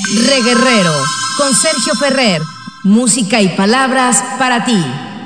Reguerrero, con Sergio Ferrer, música y palabras para ti.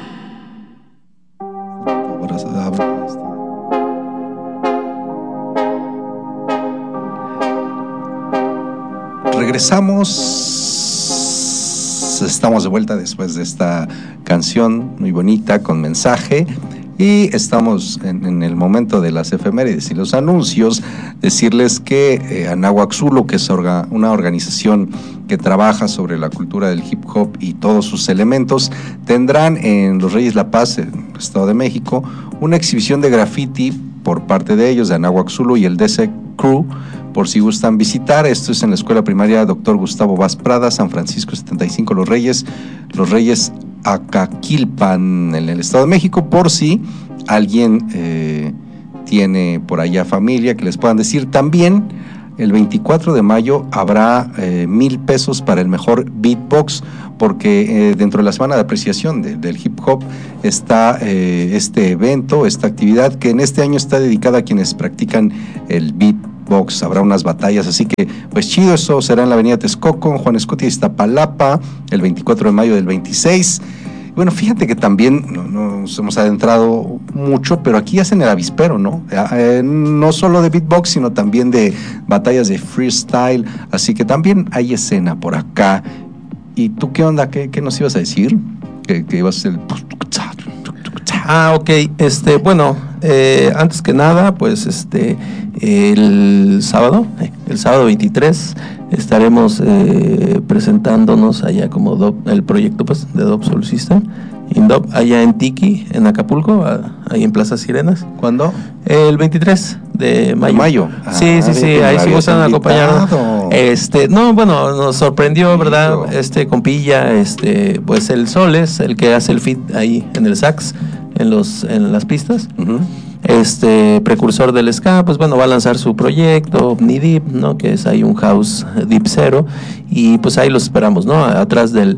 Regresamos, estamos de vuelta después de esta canción muy bonita con mensaje. Y estamos en el momento de las efemérides y los anuncios. Decirles que Anáhuac Zulu, que es una organización que trabaja sobre la cultura del hip hop y todos sus elementos, tendrán en Los Reyes La Paz, en el Estado de México, una exhibición de graffiti por parte de ellos, de Anáhuac Zulu y el DC Crew, por si gustan visitar. Esto es en la Escuela Primaria Dr. Gustavo Vaz Prada, San Francisco 75, Los Reyes Acaquilpan, en el Estado de México, por si alguien tiene por allá familia que les puedan decir. También el 24 de mayo habrá 1,000 pesos para el mejor beatbox, porque dentro de la semana de apreciación del hip hop está este evento, esta actividad que en este año está dedicada a quienes practican el beatbox. Habrá unas batallas, así que pues chido. Eso será en la avenida Texcoco, en Juan Escutia, Iztapalapa, el 24 de mayo del 26. Bueno, fíjate que también no nos hemos adentrado mucho, pero aquí hacen el avispero, ¿no? No solo de beatbox, sino también de batallas de freestyle, así que también hay escena por acá. ¿Y tú qué onda? ¿Qué nos ibas a decir? Que ibas a hacer ok, bueno, antes que nada, pues el sábado 23 estaremos presentándonos allá como el proyecto pues de Dub Soul System Indop, allá en Tiki, en Acapulco, ahí en Plaza Sirenas. ¿Cuándo? El 23 de mayo. Sí, ahí sí gustan acompañarnos. No, bueno, nos sorprendió, ¿verdad? Compilla, pues el Sol es el que hace el feat ahí en el sax, en las pistas. Uh-huh. Precursor del ska, pues bueno, va a lanzar su proyecto Omni Deep, ¿no? Que es ahí un house deep cero, y pues ahí los esperamos, ¿no? Atrás del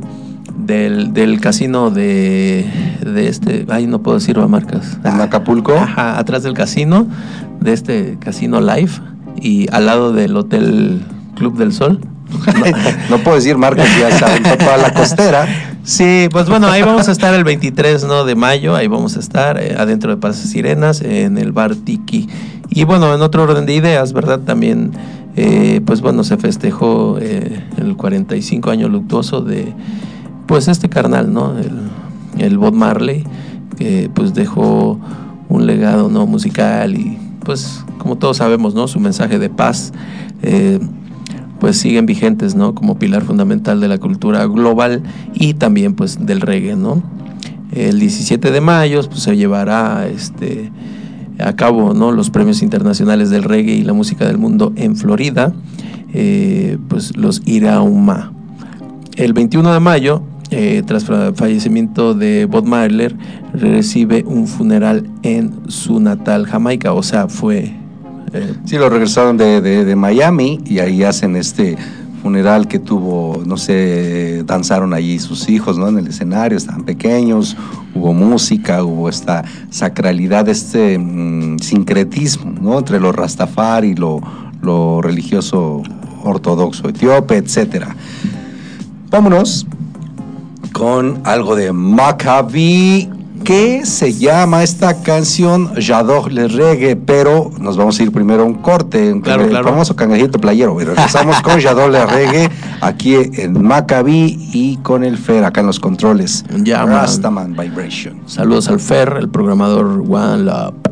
casino de no puedo decir marcas. ¿En Acapulco? Ajá, atrás del casino, de este casino Live, y al lado del Hotel Club del Sol. No puedo decir marcas, ya saben, toda la costera. Sí, pues bueno, ahí vamos a estar el 23, ¿no? de mayo, ahí vamos a estar adentro de Plaza Sirenas, en el bar Tiki. Y bueno, en otro orden de ideas, ¿verdad? También, pues bueno, se festejó el 45 año luctuoso de, pues carnal, ¿no? El Bob Marley, que pues dejó un legado, ¿no? musical, y pues como todos sabemos, ¿no? su mensaje de paz, pues siguen vigentes, ¿no? como pilar fundamental de la cultura global y también pues del reggae, ¿no? El 17 de mayo pues se llevará a cabo, ¿no? los premios internacionales del reggae y la música del mundo en Florida, pues los Irauma. El 21 de mayo, tras el fallecimiento de Bob Marley, recibe un funeral en su natal Jamaica, o sea, fue... Sí, lo regresaron de Miami, y ahí hacen funeral que tuvo, no sé, danzaron allí sus hijos, ¿no? en el escenario, estaban pequeños, hubo música, hubo esta sacralidad, sincretismo, ¿no? entre lo rastafari y lo religioso ortodoxo etíope, etcétera. Vámonos con algo de Maccabi, que se llama esta canción J'adore le reggae, pero nos vamos a ir primero a un corte, claro. famoso cangrejito playero, y regresamos con J'adore le reggae aquí en Maccabi y con el Fer acá en los controles. Ya, Rastaman Vibration. Saludos al Fer, el programador One Love.